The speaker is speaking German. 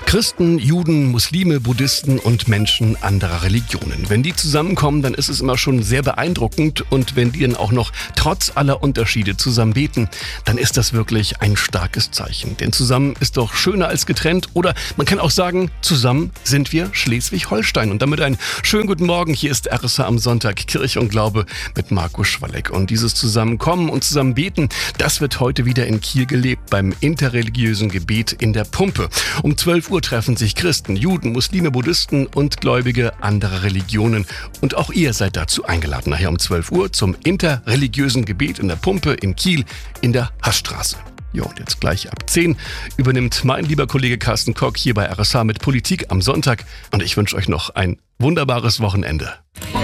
Christen, Juden, Muslime, Buddhisten und Menschen anderer Religionen. Wenn die zusammenkommen, dann ist es immer schon sehr beeindruckend. Und wenn die dann auch noch trotz aller Unterschiede zusammen beten, dann ist das wirklich ein starkes Zeichen. Denn zusammen ist doch schöner als getrennt. Oder man kann auch sagen, zusammen sind wir Schleswig-Holstein. Und damit einen schönen guten Morgen. Hier ist RSH am Sonntag, Kirche und Glaube mit Marco Schwalleck. Und dieses Zusammenkommen und zusammen beten, das wird heute wieder in Kiel gelebt beim interreligiösen Gebet in der Pumpe. Um 12 Uhr treffen sich Christen, Juden, Muslime, Buddhisten und Gläubige anderer Religionen. Und auch ihr seid dazu eingeladen, nachher um 12 Uhr zum interreligiösen Gebet in der Pumpe in Kiel in der Haßstraße. Ja, und jetzt gleich ab 10 übernimmt mein lieber Kollege Carsten Kock hier bei RSH mit Politik am Sonntag. Und ich wünsche euch noch ein wunderbares Wochenende.